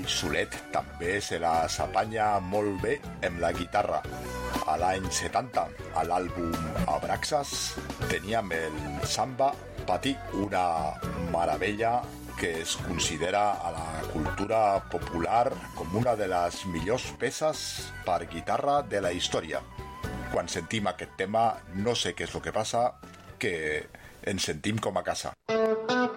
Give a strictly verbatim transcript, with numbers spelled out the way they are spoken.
Solet també se la s'apanya molt bé amb la guitarra. A l'any setanta, a l'àlbum Abraxas, teníem el Samba Patí, una meravella que es considera a la cultura popular com una de les millors peces per guitarra de la història. Quan sentim aquest tema, no sé què és el que passa, que ens sentim com a casa.